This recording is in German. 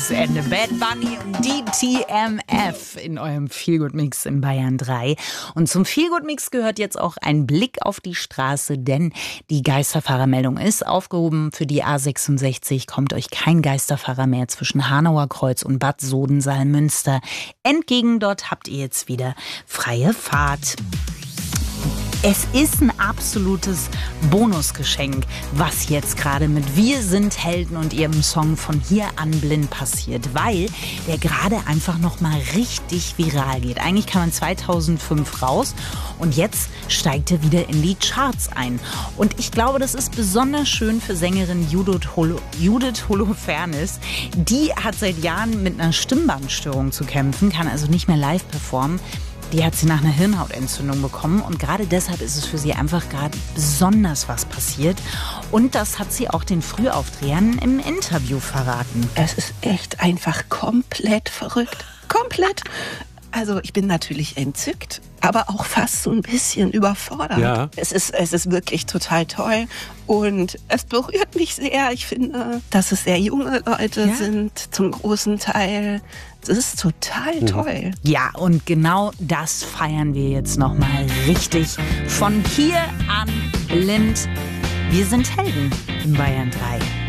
Jahresende. Bad Bunny und DTMF in eurem Feelgood-Mix in Bayern 3. Und zum Feelgood-Mix gehört jetzt auch ein Blick auf die Straße, denn die Geisterfahrermeldung ist aufgehoben. Für die A66 kommt euch kein Geisterfahrer mehr zwischen Hanauer Kreuz und Bad Sodensaal-Münster entgegen. Dort habt ihr jetzt wieder freie Fahrt. Es ist ein absolutes Bonusgeschenk, was jetzt gerade mit Wir sind Helden und ihrem Song Von hier an blind passiert, weil der gerade einfach noch mal richtig viral geht. Eigentlich kam er 2005 raus und jetzt steigt er wieder in die Charts ein. Und ich glaube, das ist besonders schön für Sängerin Judith Holofernes. Die hat seit Jahren mit einer Stimmbandstörung zu kämpfen, kann also nicht mehr live performen. Die hat sie nach einer Hirnhautentzündung bekommen und gerade deshalb ist es für sie einfach gerade besonders was passiert. Und das hat sie auch den Frühaufdrehern im Interview verraten. Es ist echt einfach komplett verrückt. Komplett. Also ich bin natürlich entzückt, aber auch fast so ein bisschen überfordert. Ja. Es ist wirklich total toll und es berührt mich sehr. Ich finde, dass es sehr junge Leute sind, zum großen Teil. Es ist total toll. Ja, und genau das feiern wir jetzt nochmal richtig. Von hier an blind. Wir sind Helden in Bayern 3.